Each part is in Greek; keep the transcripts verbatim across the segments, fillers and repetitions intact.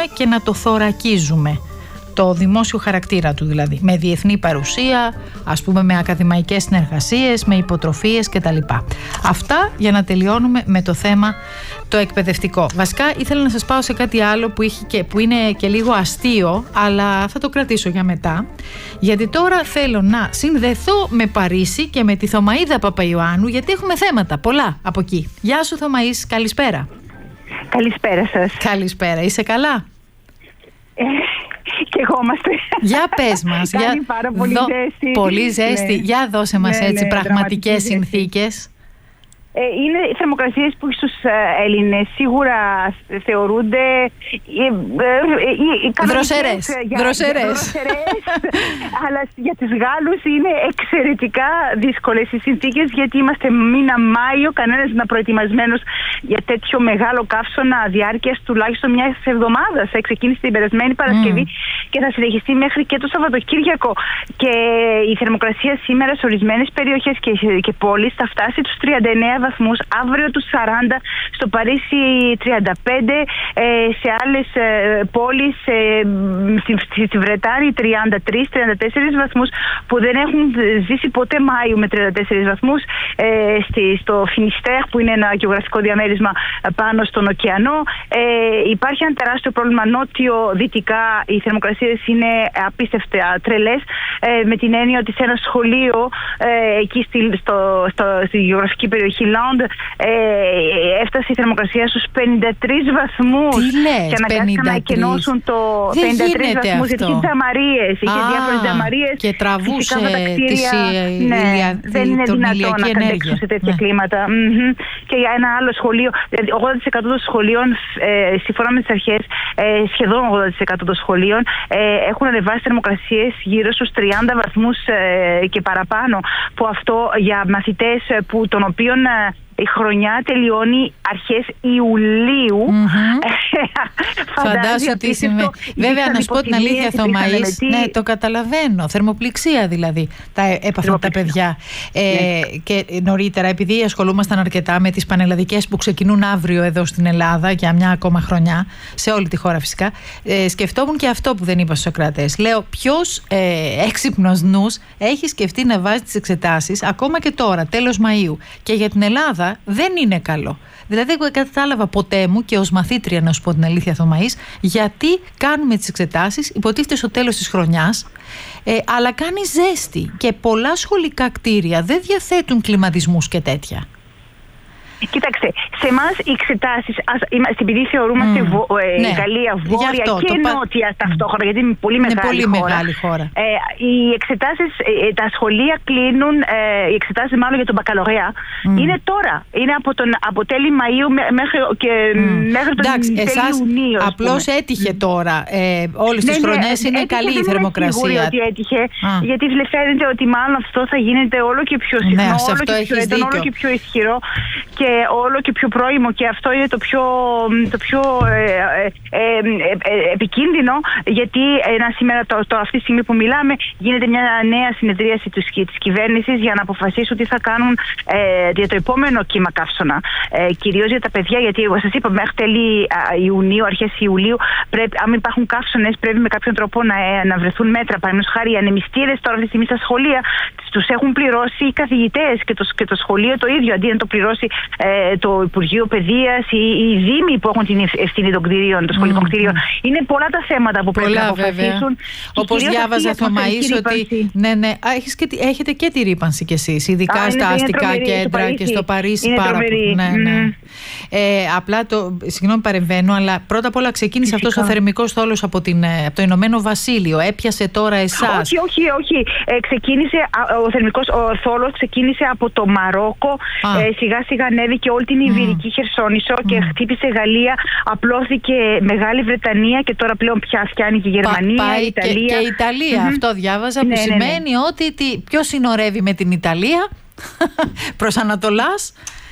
και να το θωρακίζουμε. Το δημόσιο χαρακτήρα του δηλαδή, με διεθνή παρουσία, ας πούμε με ακαδημαϊκές συνεργασίες, με υποτροφίες κτλ. Αυτά για να τελειώνουμε με το θέμα το εκπαιδευτικό. Βασικά ήθελα να σας πάω σε κάτι άλλο που, είχε και, που είναι και λίγο αστείο, αλλά θα το κρατήσω για μετά, γιατί τώρα θέλω να συνδεθώ με Παρίσι και με τη Θωμαΐδα Παπαϊωάννου, γιατί έχουμε θέματα πολλά από εκεί. Γεια σου Θωμαΐς, καλησπέρα. Καλησπέρα σας. Καλησπέρα, είσαι καλά? Ε, και εγώ είμαστε. Για πες μας. Κάνει για... πάρα πολύ Δο... ζέστη. Πολύ ζέστη. Ναι. Για δώσε μας ναι, έτσι ναι, πραγματικές συνθήκες. Είναι θερμοκρασίες που στους Έλληνες σίγουρα θεωρούνται δροσερές, δροσερές. Αλλά για τους Γάλλους είναι εξαιρετικά δύσκολες οι συνθήκες, γιατί είμαστε μήνα Μάιο, κανένας να προετοιμασμένος για τέτοιο μεγάλο καύσωνα διάρκειας τουλάχιστον μιας εβδομάδας. Ξεκίνησε την περασμένη Παρασκευή mm. και θα συνεχιστεί μέχρι και το Σαββατοκύριακο. Και η θερμοκρασία σήμερα σε ορισμένες περιοχές και, και πόλεις θα φτάσει τους τριάντα εννέα βαθμούς, αύριο τους σαράντα, στο Παρίσι τριάντα πέντε, ε, σε άλλες ε, πόλεις, ε, στη, στη Βρετάνη τριάντα τρία τριάντα τέσσερα βαθμούς, που δεν έχουν ζήσει ποτέ Μάιο με τριάντα τέσσερα βαθμούς, ε, στη, στο Φινιστέρ, που είναι ένα γεωγραφικό διαμέρισμα πάνω στον ωκεανό. Ε, υπάρχει ένα τεράστιο πρόβλημα νότιο-δυτικά, οι θερμοκρασίες είναι απίστευτα τρελές, ε, με την έννοια ότι σε ένα σχολείο ε, εκεί στη, στο, στο, στη γεωγραφική περιοχή Λόντ, ε, έφτασε η θερμοκρασία στους πενήντα τρεις βαθμούς. Τι λες, και αναγκάστηκαν να εκενώσουν το δεν πενήντα τρεις βαθμούς, γιατί είχε τζαμαρίες, είχε Α, διάφορες τζαμαρίες και τραβούσε τις, ναι, ηλια, δεν είναι δυνατόν να ενέργεια. κατέξουν σε τέτοια ναι. κλίματα. Mm-hmm. Και για ένα άλλο σχολείο, δηλαδή ογδόντα τοις εκατό των σχολείων, ε, σύμφωνα με τις αρχές, ε, σχεδόν ογδόντα τοις εκατό των σχολείων ε, έχουν ανεβάσει θερμοκρασίες γύρω στους τριάντα βαθμούς ε, και παραπάνω, που αυτό για μαθητές που, των οποίων ε, η χρονιά τελειώνει αρχές Ιουλίου. Mm-hmm. Φαντάσου τι σημαίνει. Βέβαια, να σου πω την αλήθεια, Θωμαΐς, ναι, το καταλαβαίνω. Θερμοπληξία δηλαδή τα έπαθαν τα παιδιά. Ε, yeah. Και νωρίτερα, επειδή ασχολούμασταν αρκετά με τις πανελλαδικές που ξεκινούν αύριο εδώ στην Ελλάδα για μια ακόμα χρονιά, σε όλη τη χώρα φυσικά, ε, σκεφτόμουν και αυτό που δεν είπα στους ακροατές. Λέω, ποιος ε, έξυπνος νους έχει σκεφτεί να βάζει τις εξετάσεις ακόμα και τώρα, τέλος Μαΐου, και για την Ελλάδα δεν είναι καλό. Δηλαδή δεν κατάλαβα ποτέ μου, και ως μαθήτρια να σου πω την αλήθεια Θωμαΐς, γιατί κάνουμε τις εξετάσεις, υποτίθεται στο τέλος της χρονιάς, ε, αλλά κάνει ζέστη και πολλά σχολικά κτίρια δεν διαθέτουν κλιματισμούς και τέτοια. Κοίταξε, σε εμάς οι εξετάσεις, επειδή θεωρούμαστε mm. βο, ε, ναι. Γαλλία, βόρεια αυτό, και νότια πα... ταυτόχρονα, γιατί είναι πολύ μεγάλη, είναι πολύ χώρα, μεγάλη χώρα. Ε, οι εξετάσεις, ε, τα σχολεία κλείνουν, ε, οι εξετάσεις μάλλον για τον μπακαλωρέα, mm. είναι τώρα. Είναι από, τον, από τέλη Μαΐου μέχρι, και, mm. μέχρι τον Εντάξει, τέλη εσάς Ιουνίου. Απλώς έτυχε τώρα. Ε, όλες τις ναι, χρονιές ναι, είναι έτυχε, καλή η θερμοκρασία. Δεν ότι έτυχε, ah. γιατί φαίνεται ότι μάλλον αυτό θα γίνεται όλο και πιο συχνό, ναι, όλο, και πιο έντονο, όλο και πιο ισχυρό. Και όλο και πιο πρόημο, και αυτό είναι το πιο, το πιο ε, ε, ε, ε, επικίνδυνο, γιατί ένα σήμερα, το, το, αυτή τη στιγμή που μιλάμε, γίνεται μια νέα συνεδρίαση της, της κυβέρνησης για να αποφασίσουν τι θα κάνουν ε, για το επόμενο κύμα καύσωνα. Ε, κυρίως για τα παιδιά, γιατί εγώ σας είπα, μέχρι τέλη Ιουνίου, αρχές Ιουλίου, πρέπει, αν υπάρχουν καύσωνες, πρέπει με κάποιον τρόπο να, ε, να βρεθούν μέτρα. Παραδείγματος χάρη, οι ανεμιστήρες τώρα αυτή τη στιγμή στα σχολεία τους έχουν πληρώσει οι καθηγητές, και το, και το σχολείο το ίδιο, αντί να το πληρώσει ε, το Υπουργείο Παιδείας, οι, οι δήμοι που έχουν την ευθύνη των κτηρίων, των σχολικών mm. κτηρίων. Είναι πολλά τα θέματα που πρέπει πολλά, να αποφασίσουν. Όπως διάβαζα, Θωμαΐς, ότι ναι, ναι, έχεις και, έχετε και τη ρύπανση κι εσείς, ειδικά Α, στα είναι, αστικά είναι κέντρα στο και στο Παρίσι. Είναι πάρα πολύ. Ναι, ναι. Mm. Ε, απλά, το, συγγνώμη παρεμβαίνω, αλλά πρώτα απ' όλα ξεκίνησε αυτός ο θερμικός θόλος από, την, από το Ηνωμένο Βασίλειο. Έπιασε τώρα εσάς? Όχι, όχι, όχι. Ε, ξεκίνησε, ο θερμικός ο θόλος ξεκίνησε από το Μαρόκο, ε, σιγά σιγά ανέβηκε όλη την Ιβηρική mm. Χερσόνησο και mm. χτύπησε Γαλλία, απλώθηκε Μεγάλη Βρετανία και τώρα πλέον πια φτιάνει και η Γερμανία, Πα, η Ιταλία. Και, και η Ιταλία, mm-hmm. αυτό διάβαζα, που ναι, σημαίνει ναι, ναι. ότι τι, ποιος συνορεύει με την Ιταλία προς Ανατολάς?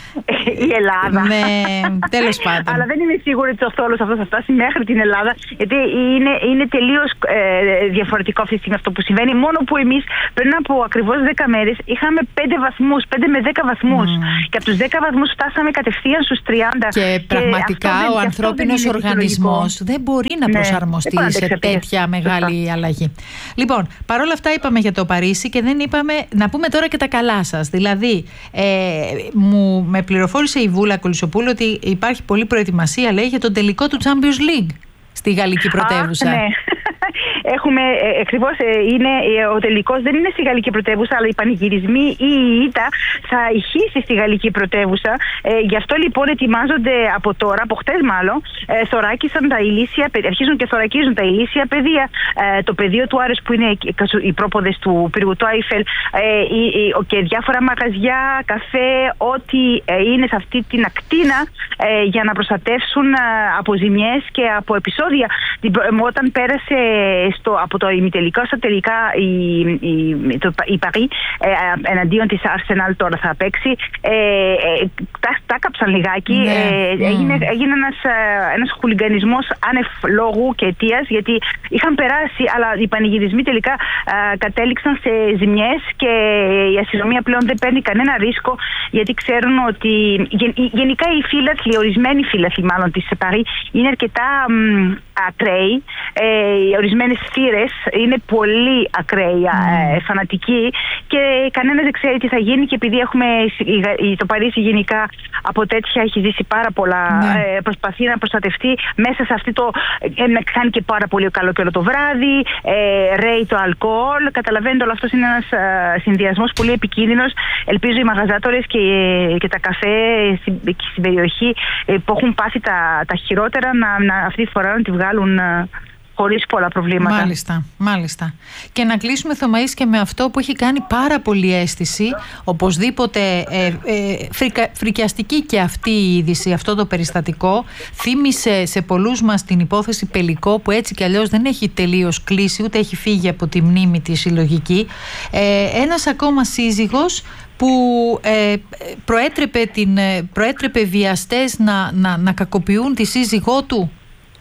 η Ελλάδα. Ναι, τέλος πάντων. Αλλά δεν είμαι σίγουρη ότι ο θόλος αυτό θα φτάσει μέχρι την Ελλάδα, γιατί είναι, είναι τελείως ε, διαφορετικό αυτή τη στιγμή αυτό που συμβαίνει. Μόνο που εμείς πριν από ακριβώς δέκα μέρες είχαμε πέντε βαθμούς, πέντε με δέκα βαθμούς. Mm. Και από τους δέκα βαθμούς φτάσαμε κατευθείαν στους τριάντα. Και πραγματικά και ο ανθρώπινος οργανισμός δεν μπορεί να ναι, προσαρμοστεί σε τέτοια μεγάλη αλλαγή. Λοιπόν, παρόλα αυτά είπαμε για το Παρίσι και δεν είπαμε να πούμε τώρα και τα καλά σας. Δηλαδή, ε, μου με πληροφόρησε η Βούλα Κολυσοπούλου ότι υπάρχει πολλή προετοιμασία, λέει, για τον τελικό του Champions League στη γαλλική πρωτεύουσα. Α, ναι. Έχουμε, ε, ακριβώς ε, είναι, ε, ο τελικός δεν είναι στη γαλλική πρωτεύουσα, αλλά οι πανηγυρισμοί ή η ήττα θα ηχήσει στη γαλλική πρωτεύουσα. Ε, γι' αυτό λοιπόν ετοιμάζονται από τώρα, από χτες μάλλον, ε, θωράκισαν τα ηλίσια, αρχίζουν και θωρακίζουν τα ηλίσια πεδία. Ε, το πεδίο του Άρες που είναι οι πρόποδες του πύργου του Άιφελ ε, ε, και διάφορα μαγαζιά, καφέ, ό,τι ε, είναι σε αυτή την ακτίνα ε, για να προστατεύσουν ε, από ζημιές και από επεισόδια. Όταν πέρασε στο, από το ημιτελικό στα τελικά η, η, το, η Παρί ε, εναντίον της Arsenal τώρα θα παίξει, ε, ε, τα, τα κάψαν λιγάκι, ναι, ε, ναι. έγινε, έγινε ένας, ένας χουλιγκανισμός άνευ λόγου και αιτίας, γιατί είχαν περάσει, αλλά οι πανηγυρισμοί τελικά ε, κατέληξαν σε ζημιές και η αστυνομία πλέον δεν παίρνει κανένα ρίσκο, γιατί ξέρουν ότι γεν, γενικά οι φύλαθλοι, ορισμένοι φύλαθλοι μάλλον της Παρί είναι αρκετά μ, ακραίοι. Ε, οι ορισμένες θύρες είναι πολύ ακραίοι, mm. ε, φανατικοί, και κανένας δεν ξέρει τι θα γίνει, και επειδή έχουμε το Παρίσι γενικά από τέτοια έχει ζήσει πάρα πολλά, mm. ε, προσπαθεί να προστατευτεί μέσα σε αυτή το, ε, να κάνει και πάρα πολύ καλό καιρό το βράδυ, ε, ρέει το αλκοόλ, καταλαβαίνετε, όλο αυτός είναι ένας ε, συνδυασμός πολύ επικίνδυνος. Ελπίζω οι μαγαζάτορες και, και τα καφέ στην, στην περιοχή ε, που έχουν πάθει τα, τα χειρότερα να, να αυτή τη φορά να τη βγάλουν ε, χωρίς πολλά προβλήματα. Μάλιστα, μάλιστα. Και να κλείσουμε, Θωμαΐς, και με αυτό που έχει κάνει πάρα πολύ αίσθηση, οπωσδήποτε ε, ε, φρικα, φρικιαστική και αυτή η είδηση, αυτό το περιστατικό. Θύμισε σε πολλούς μας την υπόθεση Πελικό, που έτσι κι αλλιώς δεν έχει τελείως κλείσει, ούτε έχει φύγει από τη μνήμη τη συλλογική. Ε, ένας ακόμα σύζυγος που ε, προέτρεπε, την, προέτρεπε βιαστές να, να, να κακοποιούν τη σύζυγό του.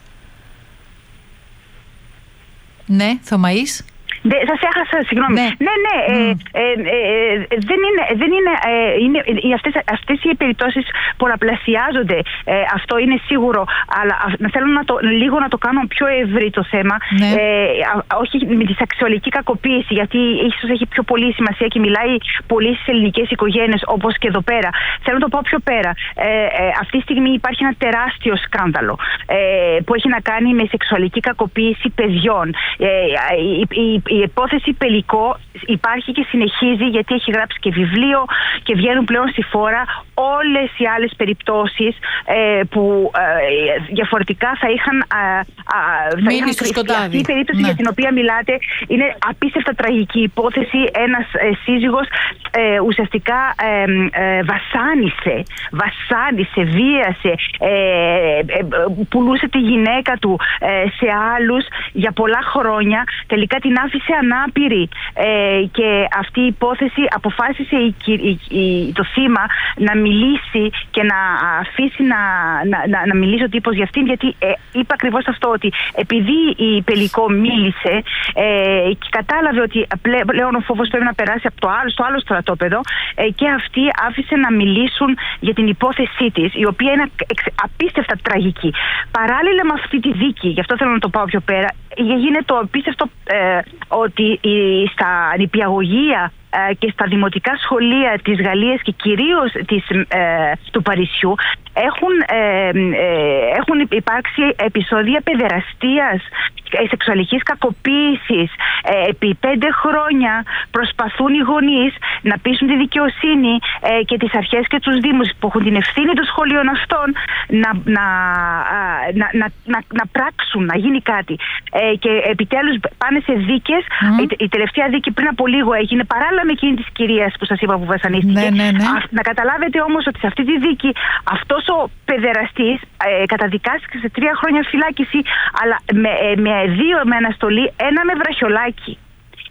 Ναι, Θωμαΐς. Ναι, σας έχασα, συγγνώμη. Ναι, ναι, ναι mm. ε, ε, ε, δεν είναι, δεν είναι, ε, είναι αυτές, αυτές οι περιπτώσεις πολλαπλασιάζονται, ε, αυτό είναι σίγουρο, αλλά α, θέλω να το, λίγο να το κάνω πιο ευρύ το θέμα, ναι. ε, όχι με τη σεξουαλική κακοποίηση, γιατί ίσως έχει πιο πολύ σημασία και μιλάει πολύ στις ελληνικές οικογένειες, όπως και εδώ πέρα. Θέλω να το πάω πιο πέρα. Ε, ε, αυτή τη στιγμή υπάρχει ένα τεράστιο σκάνδαλο ε, που έχει να κάνει με σεξουαλική κακοποίηση παιδιών. Ε, η, η, Η υπόθεση Πελικό υπάρχει και συνεχίζει, γιατί έχει γράψει και βιβλίο και βγαίνουν πλέον στη φόρα όλες οι άλλες περιπτώσεις ε, που ε, διαφορετικά θα είχαν μείνει στο σκοτάδι. Αυτή η περίπτωση, ναι, για την οποία μιλάτε είναι απίστευτα τραγική υπόθεση. Ένας ε, σύζυγος ε, ουσιαστικά ε, ε, βασάνισε, βασάνισε, βίασε, ε, ε, πουλούσε τη γυναίκα του ε, σε άλλους για πολλά χρόνια. Τελικά την άφησε ανάπηρη ε, και αυτή η υπόθεση αποφάσισε η, η, η, το θύμα να μιλήσει και να αφήσει να, να, να, να μιλήσει ο τύπος για αυτήν, γιατί ε, είπε ακριβώς αυτό, ότι επειδή η Πελικό μίλησε ε, και κατάλαβε ότι πλέον ο φόβος πρέπει να περάσει από το άλλο, στο άλλο στρατόπεδο, ε, και αυτή άφησε να μιλήσουν για την υπόθεσή της, η οποία είναι απίστευτα τραγική. Παράλληλα με αυτή τη δίκη, γι' αυτό θέλω να το πάω πιο πέρα, γίνεται το απίστευτο ε, ότι στα νηπιαγωγεία και στα δημοτικά σχολεία της Γαλλίας και κυρίως της, ε, του Παρισιού έχουν, ε, ε, έχουν υπάρξει επεισόδια παιδεραστίας, σεξουαλικής κακοποίησης. Ε, επί πέντε χρόνια προσπαθούν οι γονείς να πείσουν τη δικαιοσύνη ε, και τις αρχές και τους δήμους που έχουν την ευθύνη των σχολείων αυτών να, να, να, να, να, να πράξουν, να γίνει κάτι. Ε, και επιτέλους πάνε σε δίκες. Mm. Η, η τελευταία δίκη πριν από λίγο έγινε παράλληλα με εκείνη της κυρίας που σας είπα που βασανίστηκε. Ναι, ναι, ναι. Α, να καταλάβετε όμως ότι σε αυτή τη δίκη αυτός ο παιδεραστής ε, καταδικάστηκε σε τρία χρόνια φυλάκιση, αλλά με, ε, με δύο με αναστολή, ένα με βραχιολάκι.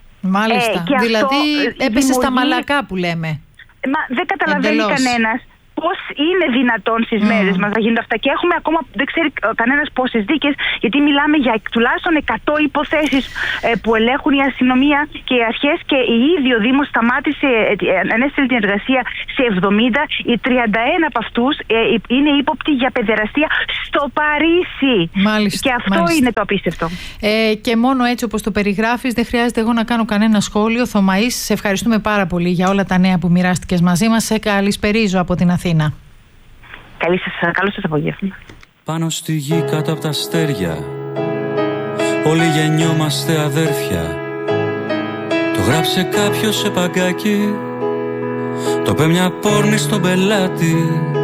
Μάλιστα. Ε, δηλαδή έπεσε δημιουργεί... στα μαλακά που λέμε. Μα δεν καταλαβαίνει κανένας πώς είναι δυνατόν στις mm. μέρες μας να γίνονται αυτά. Και έχουμε ακόμα, δεν ξέρει κανένας πόσες δίκες, γιατί μιλάμε για τουλάχιστον εκατό υποθέσεις ε, που ελέγχουν η αστυνομία και οι αρχές, και η ίδιο ο Δήμος σταμάτησε, ανέστειλε την εργασία σε εβδομήντα. Οι τριάντα ένα από αυτούς ε, είναι ύποπτοι για παιδεραστία στο Παρίσι. Μάλιστα, και αυτό μάλιστα. είναι το απίστευτο. Ε, και μόνο έτσι όπως το περιγράφεις, δεν χρειάζεται εγώ να κάνω κανένα σχόλιο. Θωμαής, σε ευχαριστούμε πάρα πολύ για όλα τα νέα που μοιράστηκες μαζί μας. Σε καλησπερίζω από την Αθήνα. Καλή σας, καλό σας απόγευμα. Πάνω στη γη κάτω από τα αστέρια, όλοι γεννιόμαστε αδέρφια. Το γράψε κάποιος σε παγκάκι, το πέ μια πόρνη στον πελάτη.